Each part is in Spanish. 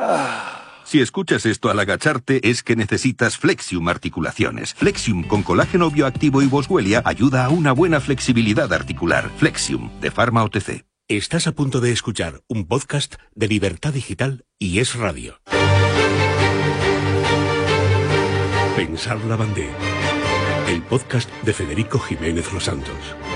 Si escuchas esto al agacharte, es que necesitas Flexium Articulaciones. Flexium con colágeno bioactivo y boswellia ayuda a una buena flexibilidad articular. Flexium, de Pharma OTC. Estás a punto de escuchar un podcast de Libertad Digital y Es Radio. Pensar la Bandé, el podcast de Federico Jiménez Los Santos.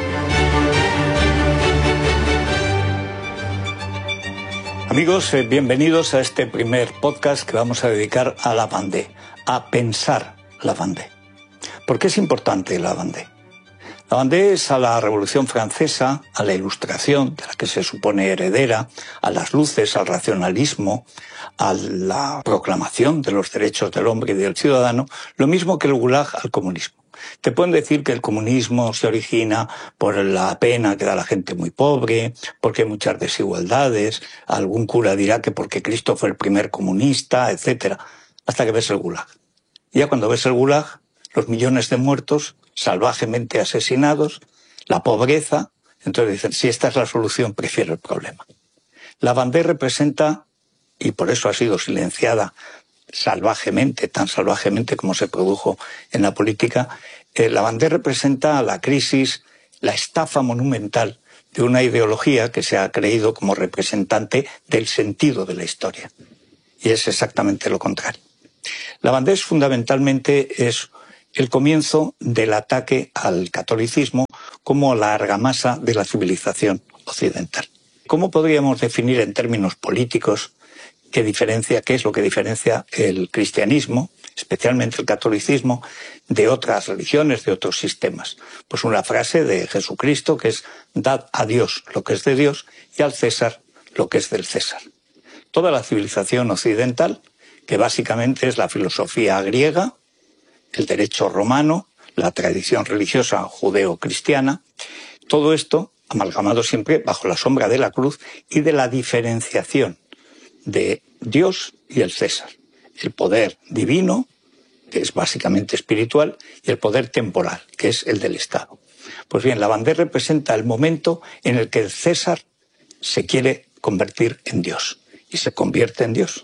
Amigos, bienvenidos a este primer podcast que vamos a dedicar a la Vendée, a pensar la Vendée. ¿Por qué es importante la Vendée? La Vendée es a la Revolución Francesa, a la Ilustración, de la que se supone heredera, a las luces, al racionalismo, a la proclamación de los derechos del hombre y del ciudadano, lo mismo que el Gulag al comunismo. Te pueden decir que el comunismo se origina por la pena que da la gente muy pobre, porque hay muchas desigualdades, algún cura dirá que porque Cristo fue el primer comunista, etc. Hasta que ves el Gulag. Y ya cuando ves el Gulag, los millones de muertos, salvajemente asesinados, la pobreza, entonces dicen, si esta es la solución, prefiero el problema. La Vendée representa, y por eso ha sido silenciada salvajemente, tan salvajemente como se produjo en la política, la Vendée representa la crisis, la estafa monumental de una ideología que se ha creído como representante del sentido de la historia. Y es exactamente lo contrario. La Vendée fundamentalmente es el comienzo del ataque al catolicismo como la argamasa de la civilización occidental. ¿Cómo podríamos definir en términos políticos qué es lo que diferencia el cristianismo, especialmente el catolicismo, de otras religiones, de otros sistemas? Pues una frase de Jesucristo que es: dad a Dios lo que es de Dios y al César lo que es del César. Toda la civilización occidental, que básicamente es la filosofía griega, el derecho romano, la tradición religiosa judeo-cristiana, todo esto amalgamado siempre bajo la sombra de la cruz y de la diferenciación de Dios y el César. El poder divino, que es básicamente espiritual, y el poder temporal, que es el del Estado. Pues bien, la Vendée representa el momento en el que el César se quiere convertir en Dios, y se convierte en Dios.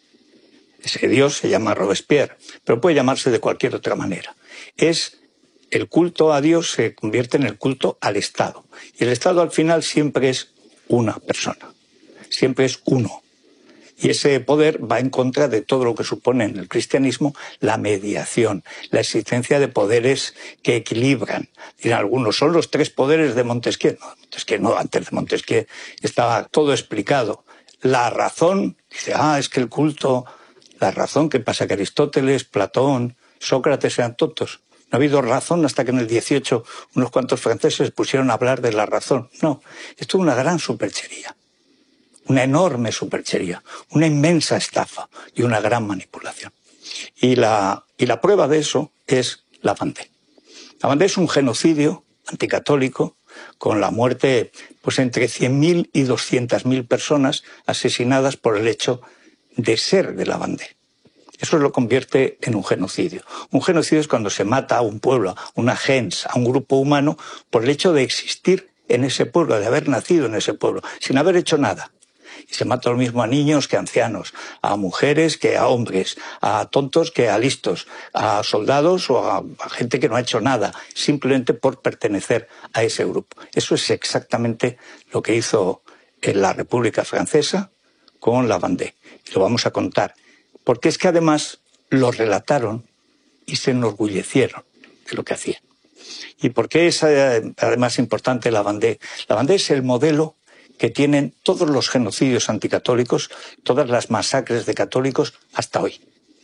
Ese Dios se llama Robespierre, pero puede llamarse de cualquier otra manera. El culto a Dios se convierte en el culto al Estado. Y el Estado al final siempre es una persona, siempre es uno. Y ese poder va en contra de todo lo que supone en el cristianismo la mediación, la existencia de poderes que equilibran. Dirán algunos, son los tres poderes de Montesquieu. No, Montesquieu no, antes de Montesquieu estaba todo explicado. La razón, dice, es que el culto, la razón, ¿qué pasa? Que Aristóteles, Platón, Sócrates eran tontos. No ha habido razón hasta que en el 18 unos cuantos franceses pusieron a hablar de la razón. No, esto es una gran superchería. Una enorme superchería, una inmensa estafa y una gran manipulación. Y la prueba de eso es la Vendée. La Vendée es un genocidio anticatólico con la muerte pues entre 100.000 y 200.000 personas asesinadas por el hecho de ser de la Vendée. Eso lo convierte en un genocidio. Un genocidio es cuando se mata a un pueblo, a una gens, a un grupo humano, por el hecho de existir en ese pueblo, de haber nacido en ese pueblo, sin haber hecho nada. Y se mata lo mismo a niños que a ancianos, a mujeres que a hombres, a tontos que a listos, a soldados o a gente que no ha hecho nada, simplemente por pertenecer a ese grupo. Eso es exactamente lo que hizo en la República Francesa con la Vendée. Y lo vamos a contar. Porque es que además lo relataron y se enorgullecieron de lo que hacían. ¿Y por qué es además importante la Vendée? La Vendée es el modelo que tienen todos los genocidios anticatólicos, todas las masacres de católicos hasta hoy.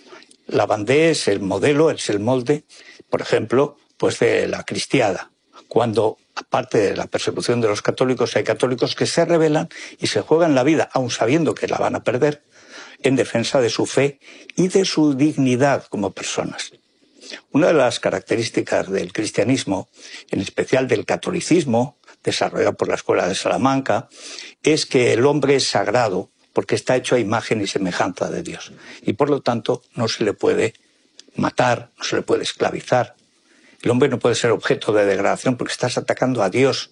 La Vendée es el modelo, es el molde, por ejemplo, pues de la cristiada, cuando, aparte de la persecución de los católicos, hay católicos que se rebelan y se juegan la vida, aun sabiendo que la van a perder, en defensa de su fe y de su dignidad como personas. Una de las características del cristianismo, en especial del catolicismo, desarrollado por la Escuela de Salamanca, es que el hombre es sagrado porque está hecho a imagen y semejanza de Dios. Y por lo tanto no se le puede matar, no se le puede esclavizar. El hombre no puede ser objeto de degradación porque estás atacando a Dios,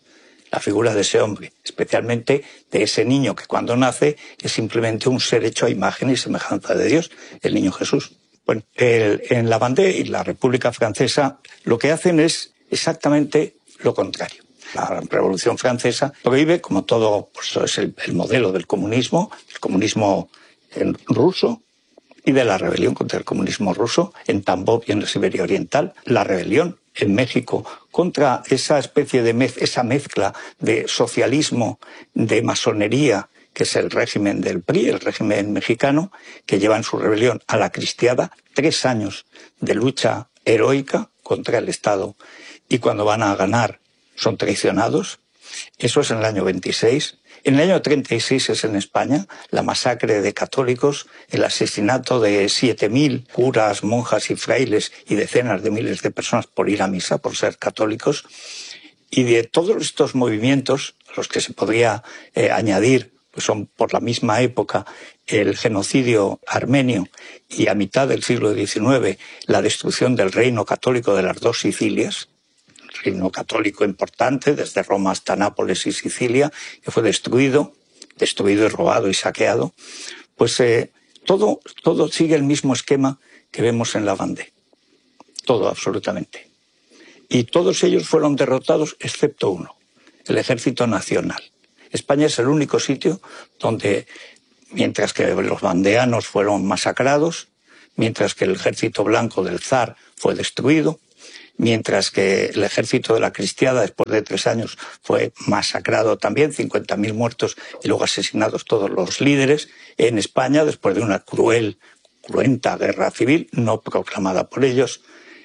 la figura de ese hombre, especialmente de ese niño que cuando nace es simplemente un ser hecho a imagen y semejanza de Dios, el niño Jesús. Bueno, en la Vendée y la República Francesa lo que hacen es exactamente lo contrario. La Revolución Francesa prohíbe, como todo, pues es el modelo del comunismo, el comunismo ruso, y de la rebelión contra el comunismo ruso en Tambov y en la Siberia Oriental, la rebelión en México contra esa especie de esa mezcla de socialismo, de masonería, que es el régimen del PRI, el régimen mexicano, que lleva en su rebelión a la cristiada 3 años de lucha heroica contra el Estado, y cuando van a ganar son traicionados. Eso es en el año 26. En el año 36 es en España la masacre de católicos, el asesinato de 7.000 curas, monjas y frailes y decenas de miles de personas por ir a misa, por ser católicos. Y de todos estos movimientos, a los que se podría añadir, pues son por la misma época, el genocidio armenio y a mitad del siglo XIX la destrucción del reino católico de las 2 Sicilias, reino católico importante, desde Roma hasta Nápoles y Sicilia, que fue destruido y robado y saqueado, pues todo sigue el mismo esquema que vemos en la Vendée. Todo, absolutamente. Y todos ellos fueron derrotados, excepto uno, el Ejército Nacional. España es el único sitio donde, mientras que los vandeanos fueron masacrados, mientras que el Ejército Blanco del Zar fue destruido, mientras que el ejército de la cristiada, después de 3 años, fue masacrado también, 50.000 muertos y luego asesinados todos los líderes. En España, después de una cruenta guerra civil, no proclamada por ellos,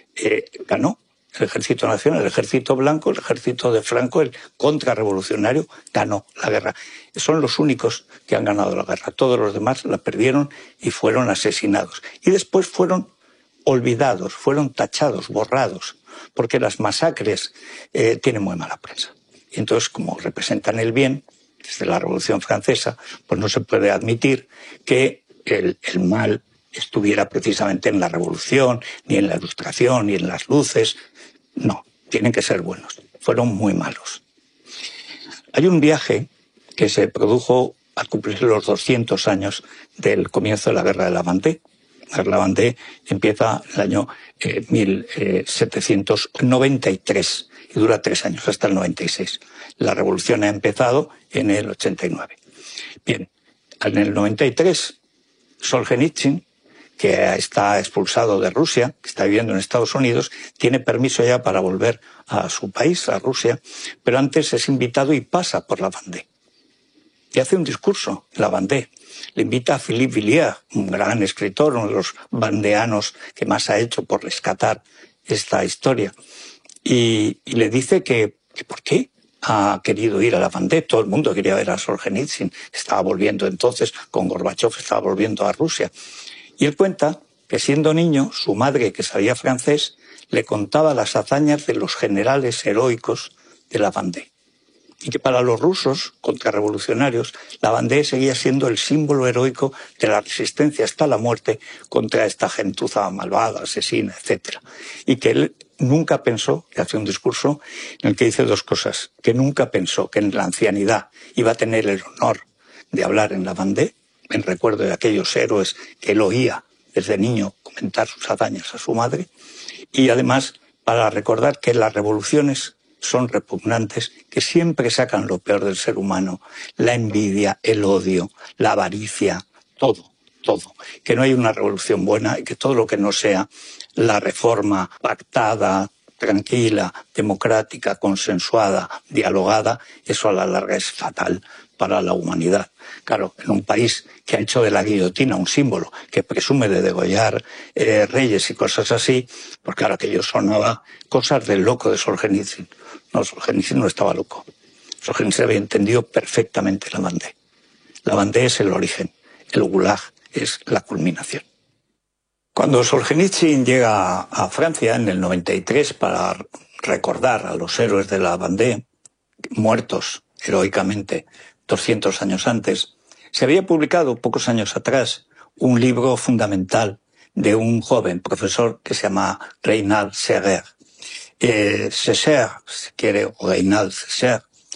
ganó el Ejército Nacional, el Ejército Blanco, el ejército de Franco, el contrarrevolucionario, ganó la guerra. Son los únicos que han ganado la guerra. Todos los demás la perdieron y fueron asesinados. Y después fueron olvidados, fueron tachados, borrados, porque las masacres tienen muy mala prensa. Y entonces, como representan el bien, desde la Revolución Francesa, pues no se puede admitir que el mal estuviera precisamente en la Revolución, ni en la Ilustración, ni en las luces. No, tienen que ser buenos. Fueron muy malos. Hay un viaje que se produjo al cumplir los 200 años del comienzo de la Guerra de la Vendée. La Vendée empieza en el año 1793 y dura 3 años, hasta el 96. La revolución ha empezado en el 89. Bien, en el 93, Solzhenitsyn, que está expulsado de Rusia, que está viviendo en Estados Unidos, tiene permiso ya para volver a su país, a Rusia, pero antes es invitado y pasa por la Vendée. Y hace un discurso en la Vendée. Le invita a Philippe Villiers, un gran escritor, uno de los vandeanos que más ha hecho por rescatar esta historia. Y le dice que ¿por qué ha querido ir a la Vendée? Todo el mundo quería ver a Solzhenitsyn. Estaba volviendo entonces, con Gorbachov, estaba volviendo a Rusia. Y él cuenta que siendo niño, su madre, que sabía francés, le contaba las hazañas de los generales heroicos de la Vendée. Y que para los rusos contrarrevolucionarios, la Vendée seguía siendo el símbolo heroico de la resistencia hasta la muerte contra esta gentuza malvada, asesina, etc. Y que él nunca pensó, que hace un discurso en el que dice 2 cosas, que nunca pensó que en la ancianidad iba a tener el honor de hablar en la Vendée, en recuerdo de aquellos héroes que él oía desde niño comentar sus hazañas a su madre, y además para recordar que las revoluciones son repugnantes, que siempre sacan lo peor del ser humano, la envidia, el odio, la avaricia, todo, que no hay una revolución buena y que todo lo que no sea la reforma pactada, tranquila, democrática, consensuada, dialogada, eso a la larga es fatal para la humanidad. Claro, en un país que ha hecho de la guillotina un símbolo, que presume de degollar reyes y cosas así, pues claro, aquello sonaba cosas del loco de Solzhenitsyn. No, Solzhenitsyn no estaba loco. Solzhenitsyn había entendido perfectamente la Vendée. La Vendée es el origen, el Gulag es la culminación. Cuando Solzhenitsyn llega a Francia en el 93 para recordar a los héroes de la Vendée, muertos heroicamente 200 años antes, se había publicado pocos años atrás un libro fundamental de un joven profesor que se llama Reynald Seger. Seger, si quiere, o Reynald Seger,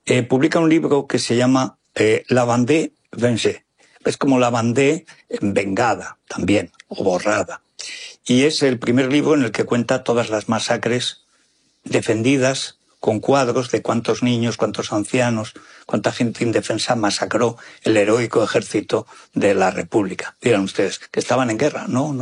publica un libro que se llama La Vendée vengée. Es como la Vendée vengada también, o borrada. Y es el primer libro en el que cuenta todas las masacres defendidas con cuadros de cuántos niños, cuántos ancianos, cuánta gente indefensa masacró el heroico ejército de la República. Dirán ustedes, ¿que estaban en guerra? No.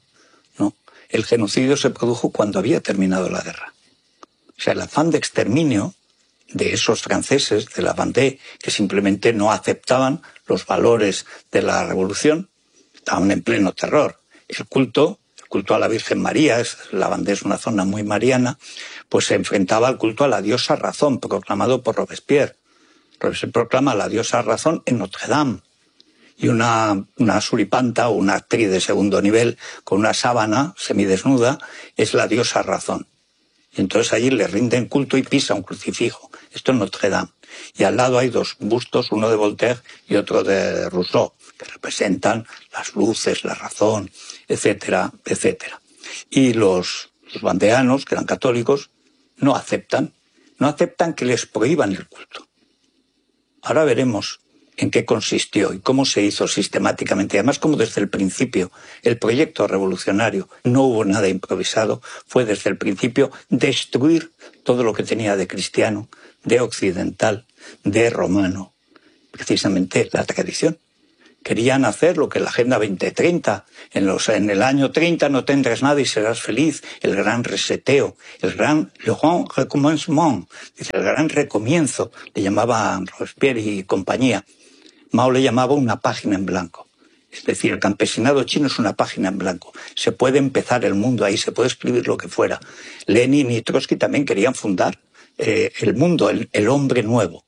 El genocidio se produjo cuando había terminado la guerra. O sea, el afán de exterminio de esos franceses de la Vendée, que simplemente no aceptaban los valores de la revolución, estaban en pleno terror. El culto a la Virgen María, la Vendée es una zona muy mariana, pues se enfrentaba al culto a la diosa razón, proclamado por Robespierre. Robespierre proclama la diosa razón en Notre Dame. Y una suripanta o una actriz de segundo nivel con una sábana semidesnuda es la diosa razón. Y entonces allí le rinden culto y pisa un crucifijo. Esto en Notre Dame. Y al lado hay dos bustos, uno de Voltaire y otro de Rousseau, que representan las luces, la razón, etcétera, etcétera. Y los vandeanos, que eran católicos, no aceptan que les prohíban el culto. Ahora veremos en qué consistió y cómo se hizo sistemáticamente. Además, como desde el principio el proyecto revolucionario no hubo nada improvisado, fue desde el principio destruir todo lo que tenía de cristiano, de occidental, de romano, precisamente la tradición. Querían hacer lo que la Agenda 2030, en el año 30 no tendrás nada y serás feliz, el gran reseteo, le grand recommencement, dice, el gran recomienzo, le llamaba Robespierre y compañía. Mao le llamaba una página en blanco. Es decir, el campesinado chino es una página en blanco. Se puede empezar el mundo ahí, se puede escribir lo que fuera. Lenin y Trotsky también querían fundar el mundo, el hombre nuevo.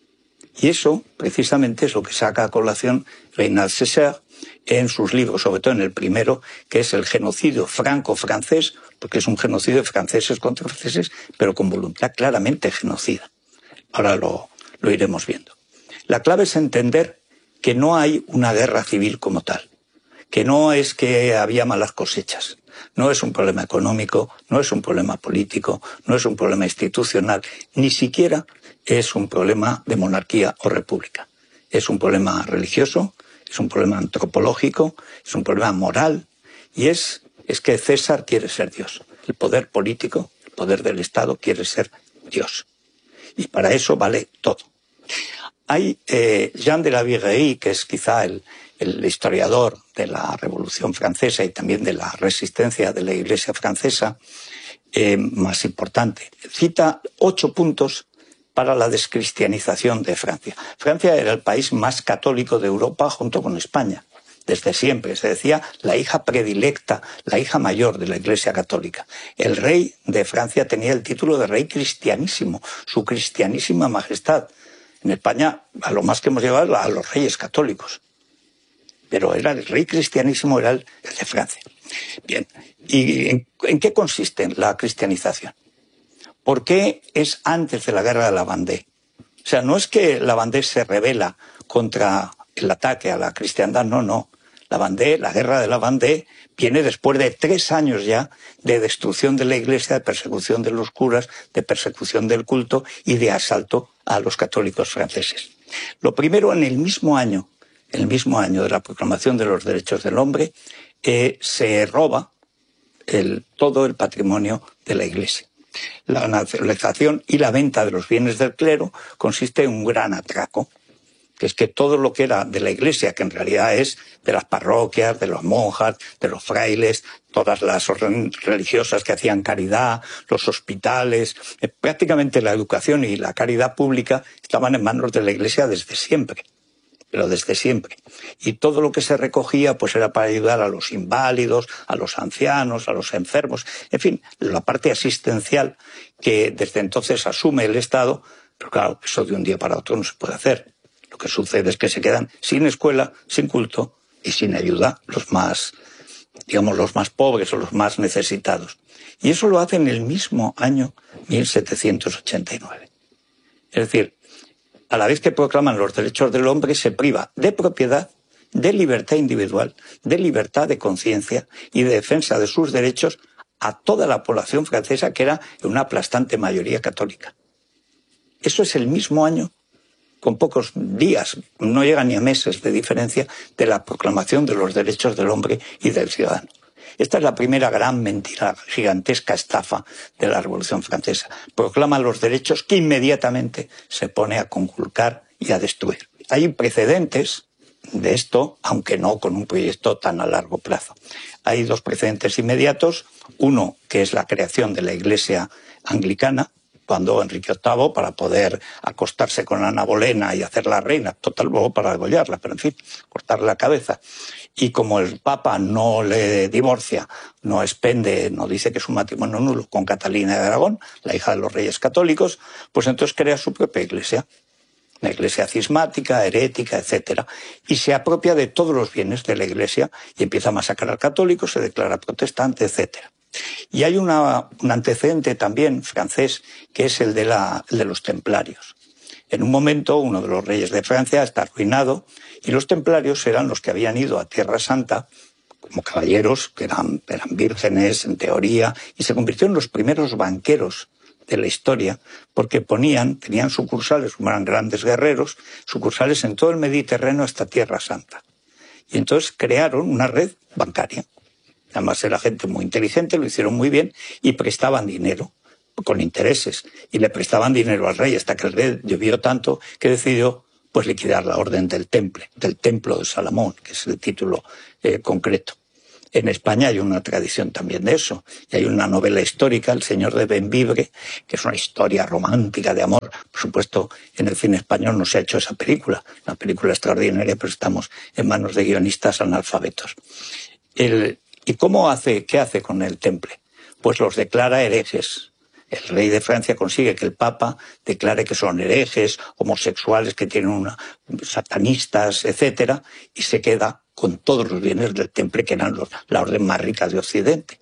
Y eso, precisamente, es lo que saca a colación Reynald Césaire en sus libros, sobre todo en el primero, que es el genocidio franco-francés, porque es un genocidio de franceses contra franceses, pero con voluntad claramente genocida. Ahora lo iremos viendo. La clave es entender que no hay una guerra civil como tal, que no es que había malas cosechas, no es un problema económico, no es un problema político, no es un problema institucional, ni siquiera es un problema de monarquía o república. Es un problema religioso, es un problema antropológico, es un problema moral, y es que César quiere ser Dios. El poder político, el poder del Estado quiere ser Dios. Y para eso vale todo. Hay Jean de la Viguerie, que es quizá el historiador de la Revolución Francesa y también de la resistencia de la Iglesia francesa más importante. Cita 8 puntos para la descristianización de Francia. Francia era el país más católico de Europa junto con España. Desde siempre se decía la hija predilecta, la hija mayor de la Iglesia católica. El rey de Francia tenía el título de rey cristianísimo, su cristianísima majestad. En España, a lo más que hemos llevado a los reyes católicos. Pero era el rey cristianísimo, era el de Francia. Bien, ¿y en qué consiste la cristianización? ¿Por qué es antes de la guerra de la Vendée? O sea, no es que la Vendée se rebela contra el ataque a la cristiandad, no. La Vendée, la guerra de la Vendée, viene después de 3 años ya de destrucción de la Iglesia, de persecución de los curas, de persecución del culto y de asalto a los católicos franceses. Lo primero, en el mismo año de la proclamación de los derechos del hombre, se roba todo el patrimonio de la Iglesia. La nacionalización y la venta de los bienes del clero consiste en un gran atraco, que es que todo lo que era de la Iglesia, que en realidad es de las parroquias, de los monjas, de los frailes, todas las religiosas que hacían caridad, los hospitales, prácticamente la educación y la caridad pública estaban en manos de la Iglesia desde siempre. Pero desde siempre. Y todo lo que se recogía pues era para ayudar a los inválidos, a los ancianos, a los enfermos, en fin, la parte asistencial que desde entonces asume el Estado, pero claro, eso de un día para otro no se puede hacer. Lo que sucede es que se quedan sin escuela, sin culto y sin ayuda los más pobres o los más necesitados. Y eso lo hace en el mismo año 1789. Es decir, a la vez que proclaman los derechos del hombre, se priva de propiedad, de libertad individual, de libertad de conciencia y de defensa de sus derechos a toda la población francesa, que era una aplastante mayoría católica. Eso es el mismo año, con pocos días, no llega ni a meses de diferencia, de la proclamación de los derechos del hombre y del ciudadano. Esta es la primera gran mentira, gigantesca estafa de la Revolución Francesa. Proclama los derechos que inmediatamente se pone a conculcar y a destruir. Hay precedentes de esto, aunque no con un proyecto tan a largo plazo. Hay dos precedentes inmediatos. Uno, que es la creación de la Iglesia anglicana, cuando Enrique VIII, para poder acostarse con Ana Bolena y hacerla reina, total, luego para degollarla, pero en fin, cortarle la cabeza. Y como el Papa no le divorcia, no expende, no dice que es un matrimonio nulo con Catalina de Aragón, la hija de los reyes católicos, pues entonces crea su propia iglesia. Una iglesia cismática, herética, etcétera, y se apropia de todos los bienes de la iglesia y empieza a masacrar católicos, se declara protestante, etcétera. Y hay un antecedente también francés, que es el de los templarios. En un momento, uno de los reyes de Francia está arruinado, y los templarios eran los que habían ido a Tierra Santa como caballeros, que eran vírgenes en teoría, y se convirtieron en los primeros banqueros de la historia, porque tenían sucursales, como eran grandes guerreros, sucursales en todo el Mediterráneo hasta Tierra Santa. Y entonces crearon una red bancaria. Además era gente muy inteligente, lo hicieron muy bien, y prestaban dinero con intereses. Y le prestaban dinero al rey, hasta que el rey llovió tanto que decidió pues liquidar la orden del Templo de Salomón, que es el título concreto. En España hay una tradición también de eso, y hay una novela histórica, El Señor de Bembibre, que es una historia romántica de amor. Por supuesto, en el cine español no se ha hecho esa película, una película extraordinaria, pero estamos en manos de guionistas analfabetos. ¿Y qué hace con el Temple? Pues los declara herejes. El rey de Francia consigue que el Papa declare que son herejes, homosexuales, que tienen satanistas, etcétera, y se queda con todos los bienes del Temple, que eran la orden más rica de Occidente.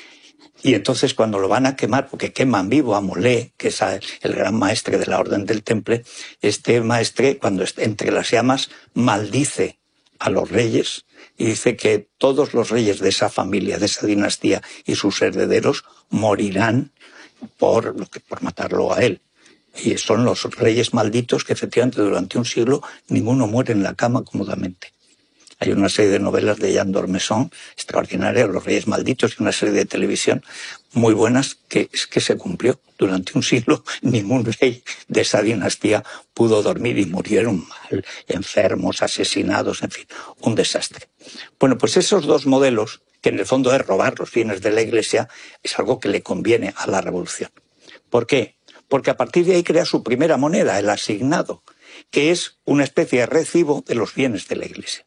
Y entonces cuando lo van a quemar, porque queman vivo a Molé, que es el gran maestre de la orden del Temple, este maestre, cuando entre las llamas, maldice a los reyes y dice que todos los reyes de esa familia, de esa dinastía y sus herederos morirán por matarlo a él. Y son los reyes malditos que efectivamente durante un siglo ninguno muere en la cama cómodamente. Hay una serie de novelas de Jean d'Ormesson extraordinarias, Los Reyes Malditos, y una serie de televisión muy buenas que se cumplió. Durante un siglo ningún rey de esa dinastía pudo dormir y murieron mal, enfermos, asesinados, en fin, un desastre. Bueno, pues esos dos modelos, que en el fondo es robar los bienes de la Iglesia, es algo que le conviene a la Revolución. ¿Por qué? Porque a partir de ahí crea su primera moneda, el asignado, que es una especie de recibo de los bienes de la Iglesia.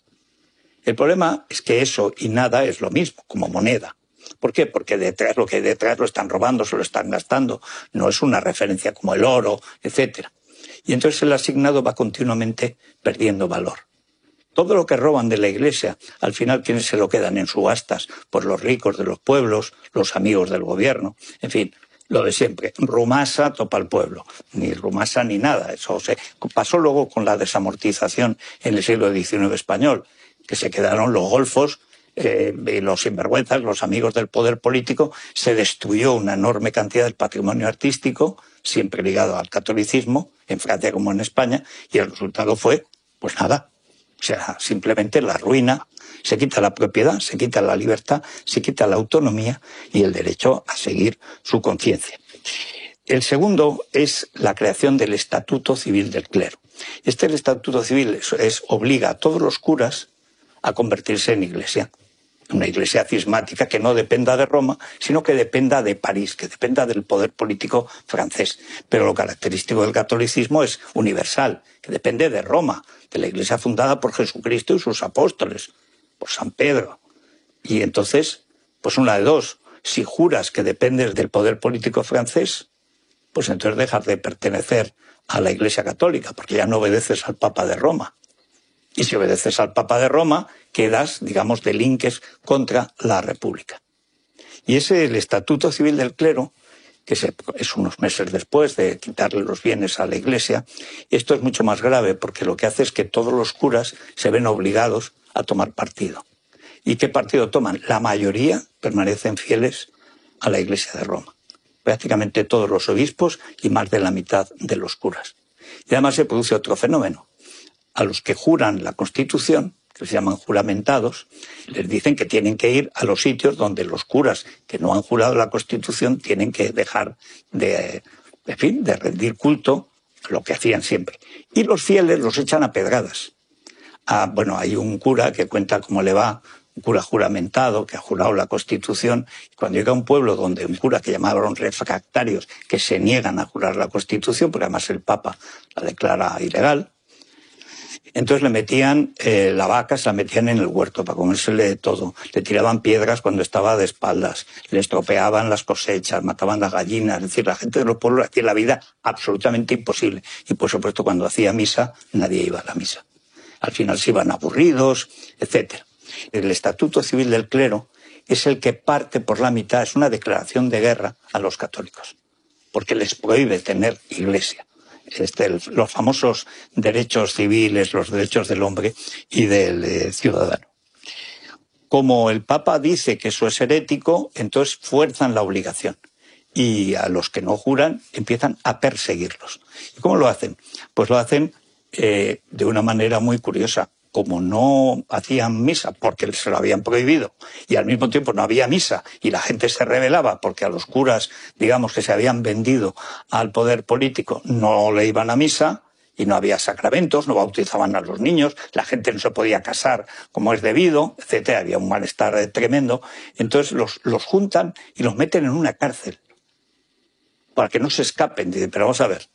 El problema es que eso y nada es lo mismo, como moneda. ¿Por qué? Porque lo que hay detrás lo están robando, se lo están gastando. No es una referencia como el oro, etcétera. Y entonces el asignado va continuamente perdiendo valor. Todo lo que roban de la Iglesia, al final, ¿quiénes se lo quedan en subastas? Pues los ricos de los pueblos, los amigos del gobierno, en fin, lo de siempre. Rumasa topa al pueblo, ni rumasa ni nada. Eso pasó luego con la desamortización en el siglo XIX español, que se quedaron los golfos, los sinvergüenzas, los amigos del poder político. Se destruyó una enorme cantidad del patrimonio artístico, siempre ligado al catolicismo, en Francia como en España, y el resultado fue, pues nada, o sea, simplemente la ruina. Se quita la propiedad, se quita la libertad, se quita la autonomía y el derecho a seguir su conciencia. El segundo es la creación del Estatuto Civil del Clero. El Estatuto Civil obliga a todos los curas a convertirse en iglesia. Una iglesia cismática que no dependa de Roma, sino que dependa de París, que dependa del poder político francés. Pero lo característico del catolicismo es universal, que depende de Roma, de la iglesia fundada por Jesucristo y sus apóstoles, por San Pedro. Y entonces, pues una de dos: si juras que dependes del poder político francés, pues entonces dejas de pertenecer a la Iglesia Católica, porque ya no obedeces al Papa de Roma. Y si obedeces al Papa de Roma, quedas, digamos, delinques contra la República. Y el Estatuto Civil del Clero, que es unos meses después de quitarle los bienes a la Iglesia, esto es mucho más grave, porque lo que hace es que todos los curas se ven obligados a tomar partido. ¿Y qué partido toman? La mayoría permanecen fieles a la Iglesia de Roma. prácticamente todos los obispos y más de la mitad de los curas. Y además se produce otro fenómeno. A los que juran la Constitución, que se llaman juramentados, les dicen que tienen que ir a los sitios donde los curas que no han jurado la Constitución tienen que dejar de rendir culto a lo que hacían siempre. Y los fieles los echan a pedradas. Hay un cura que cuenta cómo le va, un cura juramentado que ha jurado la Constitución, y cuando llega a un pueblo donde un cura que llamaban refractarios, que se niegan a jurar la Constitución, porque además el Papa la declara ilegal, entonces le metían la vaca, se la metían en el huerto para comérsele todo. Le tiraban piedras cuando estaba de espaldas, le estropeaban las cosechas, mataban las gallinas. Es decir, la gente de los pueblos hacía la vida absolutamente imposible. Y por supuesto cuando hacía misa, nadie iba a la misa. Al final se iban aburridos, etc. El Estatuto Civil del Clero es el que parte por la mitad, es una declaración de guerra a los católicos, porque les prohíbe tener iglesia. Los famosos derechos civiles, los derechos del hombre y del ciudadano. Como el Papa dice que eso es herético, entonces fuerzan la obligación. Y a los que no juran empiezan a perseguirlos. ¿Y cómo lo hacen? Pues lo hacen de una manera muy curiosa. Como no hacían misa porque se lo habían prohibido y al mismo tiempo no había misa y la gente se rebelaba porque a los curas, digamos, que se habían vendido al poder político, no le iban a misa y no había sacramentos, no bautizaban a los niños, la gente no se podía casar como es debido, etcétera, había un malestar tremendo. Entonces los juntan y los meten en una cárcel para que no se escapen. Dicen, pero vamos a ver,